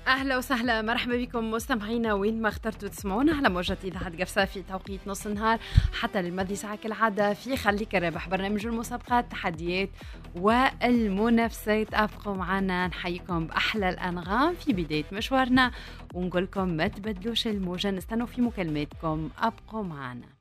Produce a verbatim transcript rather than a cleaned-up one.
أهلا وسهلا، مرحبا بكم مستمعينا وين ما اخترتوا تسمعونا على موجة إذاعة قفصة في توقيت نص النهار حتى الماضي ساعة كالعادة في خليك الرابح، برنامج المسابقات التحديات والمنافسات. أبقوا معنا، نحييكم بأحلى الأنغام في بداية مشوارنا ونقولكم ما تبدلوش الموجة، نستنوا في مكالماتكم. أبقوا معنا.